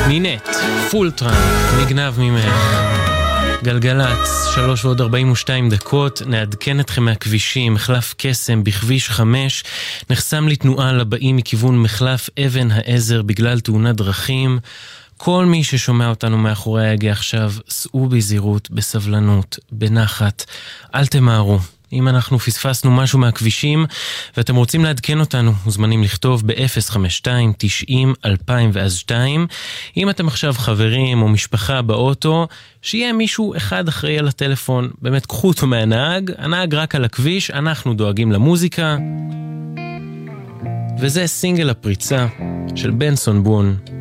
נינט, פולטראנק, נגנב ממך. גלגלץ, 3:42, נעדכן אתכם מהכבישים. מחלף קסם בכביש 5 נחסם לתנועה לבאים מכיוון מחלף אבן העזר בגלל תאונת דרכים. כל מי ששומע אותנו מאחורי ההגה עכשיו, סעו בזהירות, בסבלנות, בנחת, אל תמהרו. אם אנחנו פספסנו משהו מהכבישים ואתם רוצים לעדכן אותנו, מוזמנים לכתוב ב-052-90-2002. אם אתם עכשיו חברים או משפחה באוטו, שיהיה מישהו אחד אחראי על הטלפון, באמת קחו אותו מהנהג, הנהג רק על הכביש, אנחנו דואגים למוזיקה. וזה סינגל הפריצה של בנסון בון,